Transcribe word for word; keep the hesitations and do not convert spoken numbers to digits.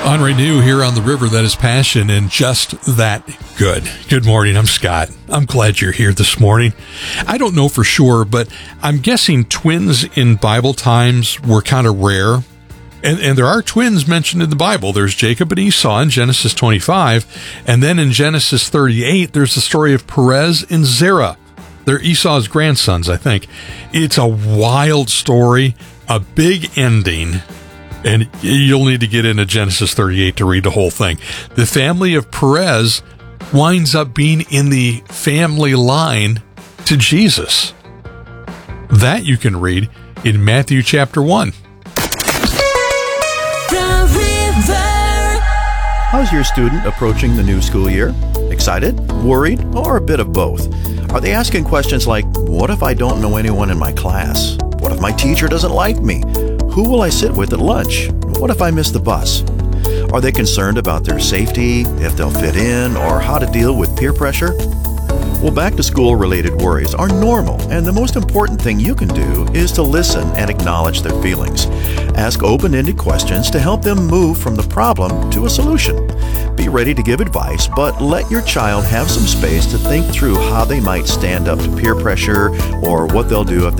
On Renew here on the river that is passion and just that good. Good morning, I'm Scott. I'm glad you're here this morning. I don't know for sure, but I'm guessing twins in Bible times were kind of rare. And, and there are twins mentioned in the Bible. There's Jacob and Esau in Genesis twenty-five. And then in Genesis thirty-eight, there's the story of Perez and Zerah. They're Esau's grandsons, I think. It's a wild story, a big ending. And you'll need to get into Genesis thirty-eight to read the whole thing. The family of Perez winds up being in the family line to Jesus. That you can read in Matthew chapter one. How's your student approaching the new school year? Excited, worried, or a bit of both? Are they asking questions like, what if I don't know anyone in my class? What if my teacher doesn't like me? Who will I sit with at lunch? What if I miss the bus? Are they concerned about their safety, if they'll fit in, or how to deal with peer pressure? Well, back-to-school related worries are normal, and the most important thing you can do is to listen and acknowledge their feelings. Ask open-ended questions to help them move from the problem to a solution. Be ready to give advice, but let your child have some space to think through how they might stand up to peer pressure or what they'll do if